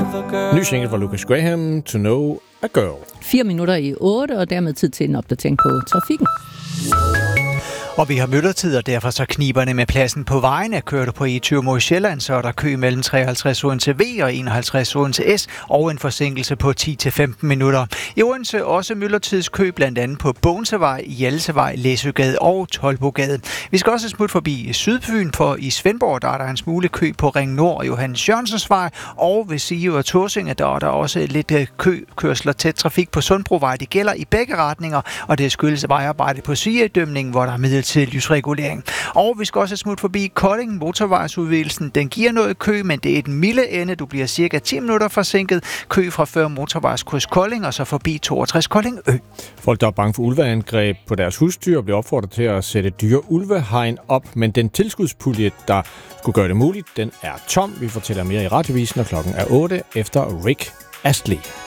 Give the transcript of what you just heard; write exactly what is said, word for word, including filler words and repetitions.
Ny single fra Lucas Graham, To Know a Girl. Fire minutter i otte, og dermed tid til en opdatering på trafikken. Og vi har myldretid, og derfor så kniberne med pladsen på vejene. Kører du på E tyve mod Sjælland, så er der kø mellem treoghalvtreds Odense V og enoghalvtreds Odense S, og en forsinkelse på ti til femten minutter. I Odense også myldretidskø, blandt andet på Bogensevej, Hjallesevej, Læsøgade og Tolbogade. Vi skal også smutte forbi Sydfyn, for i Svendborg der er der en smule kø på Ring Nord og Johannes Jørgensens Vej, og ved Sige og Tåsinge, der er der også lidt kø, kørsler tæt trafik på Sundbrovej. Det gælder i begge retninger, og det skyldes vejarbejde på Sigeadømningen, hvor der er middel til lysregulering. Og vi skal også smutte forbi Kolding. Motorvejsudvidelsen, den giver noget kø, men det er den milde ende. Du bliver cirka ti minutter forsinket. Kø fra før motorvejskryds Kolding og så forbi toogtres Kolding Ø. Folk, der er bange for ulveangreb på deres husdyr, bliver opfordret til at sætte dyre ulvehegn op, men den tilskudspulje, der skulle gøre det muligt, den er tom. Vi fortæller mere i Radiovisen, og klokken er otte efter Rick Astley.